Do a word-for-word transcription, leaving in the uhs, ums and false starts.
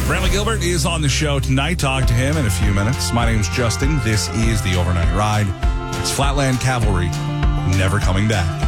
Bradley Gilbert is on the show tonight. Talk to him in a few minutes. My name's Justin. This is the Overnight Ride. It's Flatland Cavalry, never coming back.